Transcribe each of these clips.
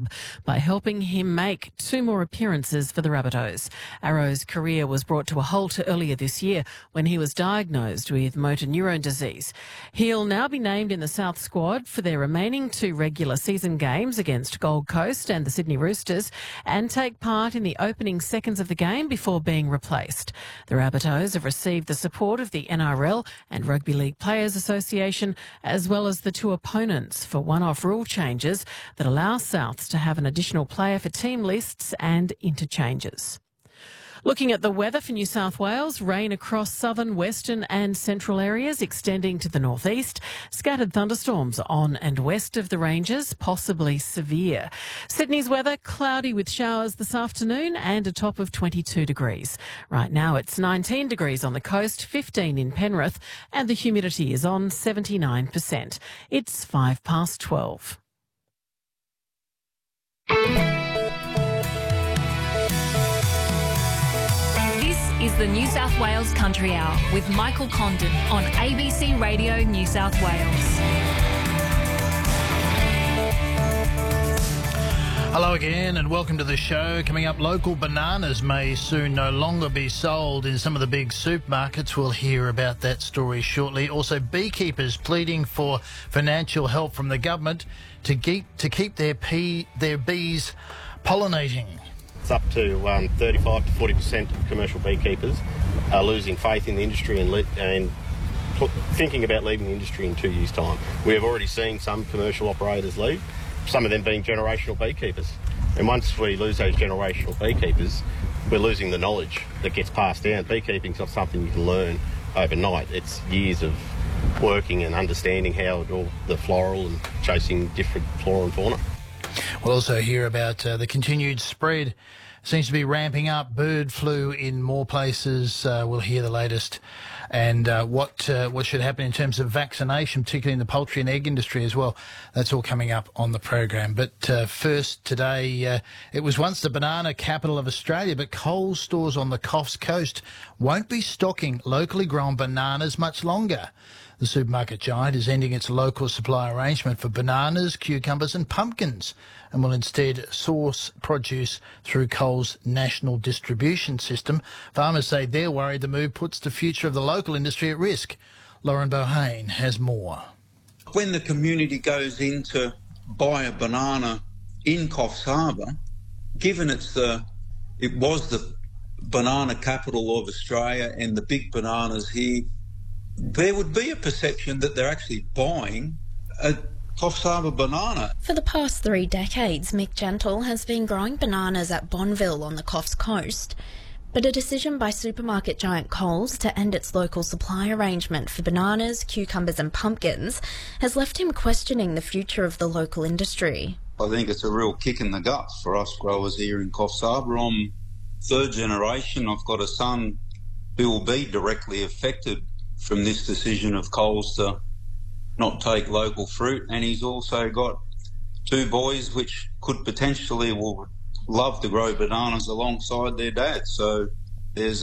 club by helping him make 2 more appearances for the Rabbitohs. Arrow's career was brought to a halt earlier this year when he was diagnosed with motor neurone disease. He'll now be named in the South squad for their remaining 2 regular season games against Gold Coast and the Sydney Roosters and take part in the opening seconds of the game before being replaced. The Rabbitohs have received the support of the NRL and Rugby League Players Association, as well as the 2 opponents, for one-off rule changes that allow Souths to have an additional player for team lists and interchanges. Looking at the weather for New South Wales, rain across southern, western and central areas extending to the northeast. Scattered thunderstorms on and west of the ranges, possibly severe. Sydney's weather, cloudy with showers this afternoon and a top of 22 degrees. Right now it's 19 degrees on the coast, 15 in Penrith, and the humidity is on 79%. It's 12:05. Is the New South Wales Country Hour with Michael Condon on ABC Radio New South Wales. Hello again and welcome to the show. Coming up, local bananas may soon no longer be sold in some of the big supermarkets. We'll hear about that story shortly. Also, beekeepers pleading for financial help from the government to keep their bees pollinating. It's up to 35 to 40% of commercial beekeepers are losing faith in the industry and thinking about leaving the industry in 2 years' time. We have already seen some commercial operators leave, some of them being generational beekeepers. And once we lose those generational beekeepers, we're losing the knowledge that gets passed down. Beekeeping's not something you can learn overnight. It's years of working and understanding how all the floral and chasing different flora and fauna. We'll also hear about the continued spread. Seems to be ramping up. Bird flu in more places. We'll hear the latest and what should happen in terms of vaccination, particularly in the poultry and egg industry as well. That's all coming up on the program. But first today, it was once the banana capital of Australia, but Coles stores on the Coffs Coast won't be stocking locally grown bananas much longer. The supermarket giant is ending its local supply arrangement for bananas, cucumbers and pumpkins and will instead source produce through Coles' national distribution system. Farmers say they're worried the move puts the future of the local industry at risk. Lauren Bohane has more. When the community goes in to buy a banana in Coffs Harbour, given it was the banana capital of Australia and the big bananas here, there would be a perception that they're actually buying a Coffs Harbour banana. For the past 3 decades, Mick Gentle has been growing bananas at Bonville on the Coffs Coast. But a decision by supermarket giant Coles to end its local supply arrangement for bananas, cucumbers and pumpkins has left him questioning the future of the local industry. I think it's a real kick in the guts for us growers here in Coffs Harbour. I'm 3rd generation. I've got a son who will be directly affected from this decision of Coles to not take local fruit, and he's also got 2 boys which could potentially will love to grow bananas alongside their dad. So there's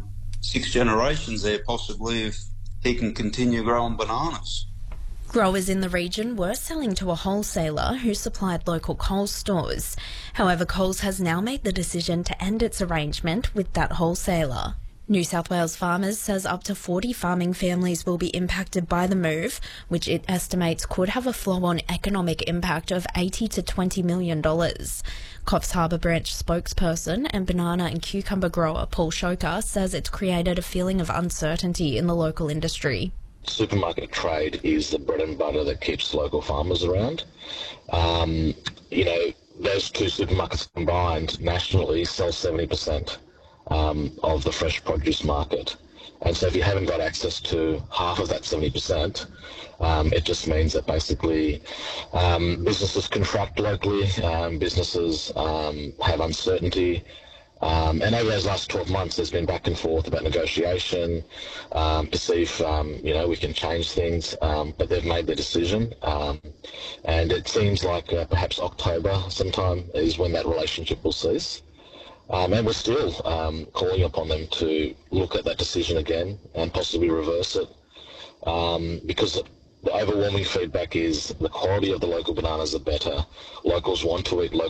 6 generations there possibly if he can continue growing bananas. Growers in the region were selling to a wholesaler who supplied local Coles stores. However, Coles has now made the decision to end its arrangement with that wholesaler. New South Wales Farmers says up to 40 farming families will be impacted by the move, which it estimates could have a flow-on economic impact of $80 to $20 million. Coffs Harbour branch spokesperson and banana and cucumber grower Paul Shoker says it's created a feeling of uncertainty in the local industry. Supermarket trade is the bread and butter that keeps local farmers around. Those 2 supermarkets combined nationally sell 70%. Of the fresh produce market. And so if you haven't got access to half of that 70%, it just means that basically businesses contract locally, businesses have uncertainty. And over those last 12 months, there's been back and forth about negotiation to see if, we can change things. But they've made their decision. And it seems like perhaps October sometime is when that relationship will cease. And we're still calling upon them to look at that decision again and possibly reverse it because the overwhelming feedback is the quality of the local bananas are better. Locals want to eat local